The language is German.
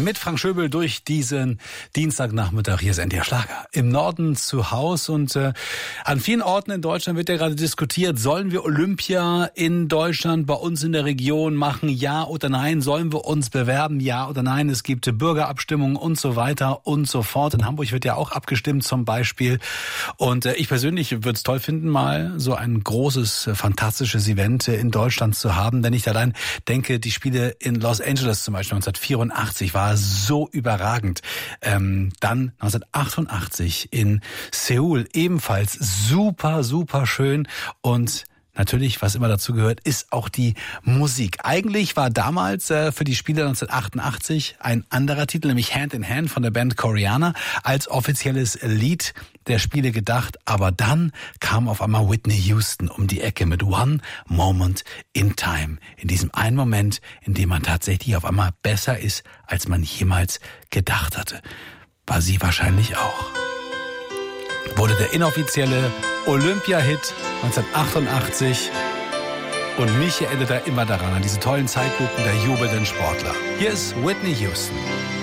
mit Frank Schöbel durch diesen Dienstagnachmittag. Hier ist NDR Schlager. Im Norden zu Haus und an vielen Orten in Deutschland wird ja gerade diskutiert, sollen wir Olympia in Deutschland bei uns in der Region machen, ja oder nein? Sollen wir uns bewerben, ja oder nein? Es gibt Bürgerabstimmungen und so weiter und so fort. In Hamburg wird ja auch abgestimmt zum Beispiel. Und ich persönlich würde es toll finden, mal so ein großes, fantastisches Event in Deutschland zu haben. Wenn ich allein denke, die Spiele in Los Angeles zum Beispiel 1984 war so überragend. Dann 1988 in Seoul ebenfalls super, super schön. Und natürlich, was immer dazu gehört, ist auch die Musik. Eigentlich war damals für die Spiele 1988 ein anderer Titel, nämlich Hand in Hand von der Band Koreaner, als offizielles Lied der Spiele gedacht. Aber dann kam auf einmal Whitney Houston um die Ecke mit One Moment in Time. In diesem einen Moment, in dem man tatsächlich auf einmal besser ist, als man jemals gedacht hatte. War sie wahrscheinlich auch. Wurde der inoffizielle Olympia-Hit 1988 und mich erinnert er immer daran, an diese tollen Zeitlupen der jubelnden Sportler. Hier ist Whitney Houston.